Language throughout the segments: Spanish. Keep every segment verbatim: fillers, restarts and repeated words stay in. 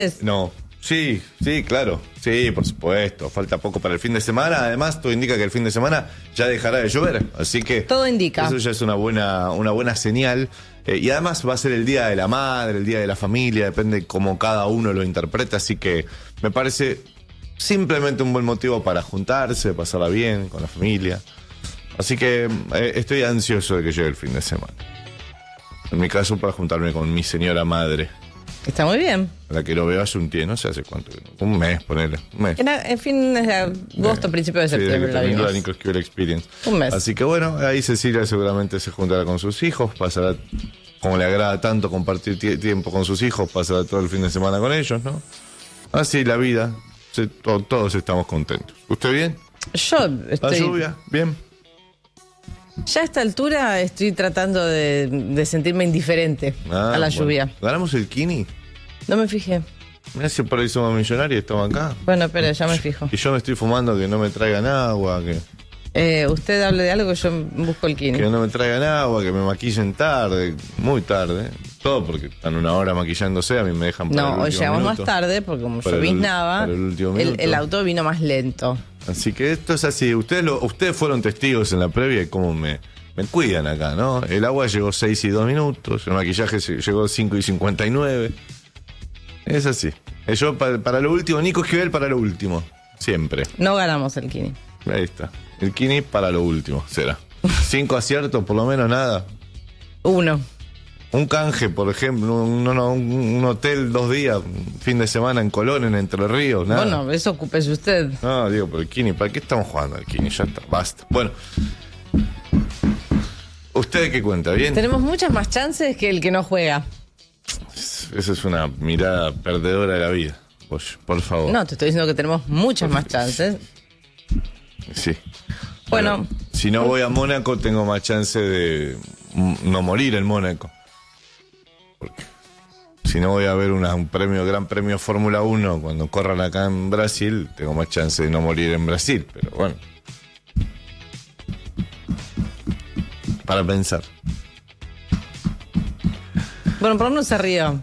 No, sí, sí, claro. Sí, por supuesto. Falta poco para el fin de semana. Además, todo indica que el fin de semana ya dejará de llover. Así que todo indica. Eso ya es una buena, una buena señal. Eh, y además va a ser el Día de la Madre, el Día de la Familia. Depende cómo cada uno lo interpreta. Así que me parece simplemente un buen motivo para juntarse, pasarla bien con la familia. Así que eh, estoy ansioso de que llegue el fin de semana. En mi caso, para juntarme con mi señora madre. Está muy bien. La que lo veo hace un tiempo, no sé hace cuánto. Un mes, ponele. Un mes. Era en fin de agosto, eh, principio de septiembre. Sí, la vimos. La Nico Esquivel Experience. Un mes. Así que bueno, ahí Cecilia seguramente se juntará con sus hijos, pasará, como le agrada tanto compartir t- tiempo con sus hijos, pasará todo el fin de semana con ellos, ¿no? Así la vida, se, to- todos estamos contentos. ¿Usted bien? Yo estoy... ¿La lluvia? ¿Bien? Ya a esta altura estoy tratando de, de sentirme indiferente Ah, a la bueno. lluvia. ¿Ganamos el Kini? No me fijé. Mirá si por ahí somos millonarios y estamos acá. Bueno, espera, ya me fijo. Y yo me estoy fumando que no me traigan agua, que, Eh, usted hable de algo, yo busco el Kini. que no me traigan agua, que me maquillen tarde, muy tarde. Todo porque están una hora maquillándose, a mí me dejan para el No, hoy último llegamos minuto. más tarde porque como Para el- lloviznaba, para el último el, minuto. el auto vino más lento. Así que esto es así. Ustedes lo, ustedes fueron testigos en la previa de cómo me, me cuidan acá, ¿no? El agua llegó seis y dos minutos, el maquillaje se- llegó cinco y cincuenta y nueve. Es así. Eh, Yo para, para lo último, Nico Esquivel para lo último. Siempre. No ganamos el Kini. Ahí está. El Kini para lo último, será. Cinco aciertos, por lo menos nada. Uno. Un canje, por ejemplo, un, un- un- un hotel dos días, un fin de semana en Colón, en Entre Ríos, nada. Bueno, eso ocúpese usted. No, digo, pero el Kini, ¿para qué estamos jugando al Kini? Ya está, basta. Bueno. ¿Usted qué cuenta? ¿Bien? Tenemos muchas más chances que el que no juega. Esa es una mirada perdedora de la vida. Oye, por favor. No, te estoy diciendo que tenemos muchas más chances. Sí. Bueno. Si no voy a Mónaco, tengo más chance de mm, no morir en Mónaco. Porque si no voy a ver una- un premio, gran premio Fórmula uno cuando corran acá en Brasil, tengo más chance de no morir en Brasil. Pero bueno. Para pensar. Bueno, por lo menos se rió.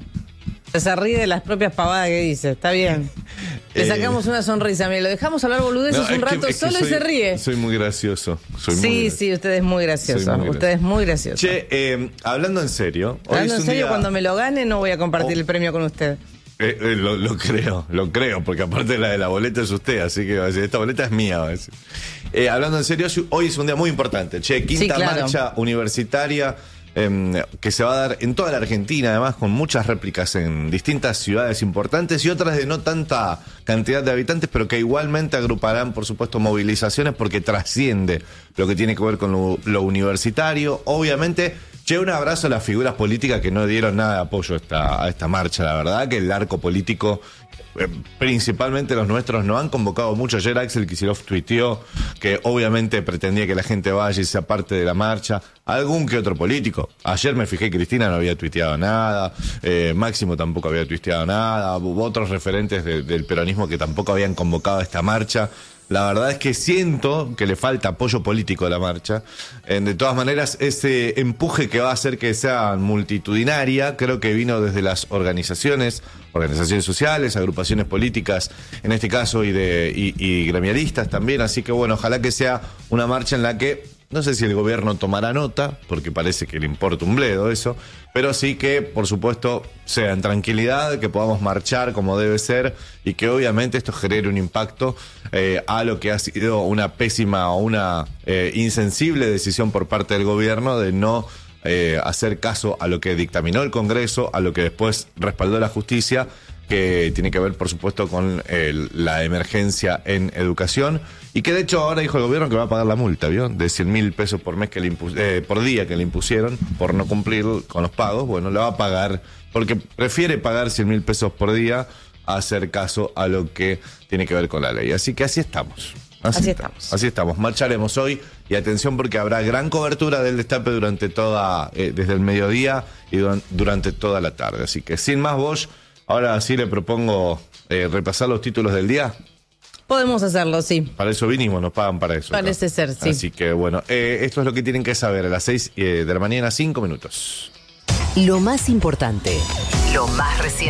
Se ríe de las propias pavadas que dice. Está bien. Le Eh, sacamos una sonrisa. Mire, lo dejamos hablar boludeces No, un es que- rato es que solo soy- y se ríe. Soy muy gracioso. Soy muy Sí, gracioso. sí, usted es muy gracioso. Soy muy usted es muy gracioso. Che, eh, hablando en serio. hoy Hablando es en un serio, día- cuando me lo gane no voy a compartir Oh. el premio con usted. Eh, eh, lo, lo creo, lo creo, porque aparte la de la boleta es usted, así que va a decir, esta boleta es mía. Va a decir. Eh, hablando en serio, hoy es un día muy importante. Che, quinta Sí, claro. marcha universitaria eh, que se va a dar en toda la Argentina, además con muchas réplicas en distintas ciudades importantes y otras de no tanta cantidad de habitantes, pero que igualmente agruparán, por supuesto, movilizaciones porque trasciende lo que tiene que ver con lo, lo universitario. Obviamente, che, un abrazo a las figuras políticas que no dieron nada de apoyo a esta, a esta marcha. La verdad que el arco político, eh, principalmente los nuestros, no han convocado mucho. Ayer Axel Kicillof tuiteó que obviamente pretendía que la gente vaya y sea parte de la marcha. Algún que otro político. Ayer me fijé, Cristina no había tuiteado nada, eh, Máximo tampoco había tuiteado nada, hubo otros referentes de- del peronismo que tampoco habían convocado a esta marcha. La verdad es que siento que le falta apoyo político a la marcha. Eh, de todas maneras, ese empuje que va a hacer que sea multitudinaria, creo que vino desde las organizaciones, organizaciones sociales, agrupaciones políticas, en este caso, y, de, y, y gremialistas también. Así que bueno, ojalá que sea una marcha en la que, no sé si el gobierno tomará nota, porque parece que le importa un bledo eso, pero sí que, por supuesto, sea en tranquilidad, que podamos marchar como debe ser y que obviamente esto genere un impacto eh, a lo que ha sido una pésima o una eh, insensible decisión por parte del gobierno de no eh, hacer caso a lo que dictaminó el Congreso, a lo que después respaldó la justicia, que tiene que ver, por supuesto, con el, la emergencia en educación, y que de hecho ahora dijo el gobierno que va a pagar la multa, ¿vio? De cien mil pesos por mes que le impu- eh, por día que le impusieron por no cumplir con los pagos. Bueno, la va a pagar porque prefiere pagar cien mil pesos por día a hacer caso a lo que tiene que ver con la ley. Así que así estamos. Así estamos. Así estamos. Marcharemos hoy y atención porque habrá gran cobertura del destape durante toda, eh, desde el mediodía y duran- durante toda la tarde. Así que sin más, Bosch, ahora sí le propongo eh, repasar los títulos del día. Podemos hacerlo, sí. Para eso vinimos, nos pagan para eso. Parece ¿no? ser, sí. Así que bueno, eh, esto es lo que tienen que saber a las seis eh, de la mañana, cinco minutos. Lo más importante, lo más reciente.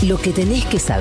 Lo que tenés que saber.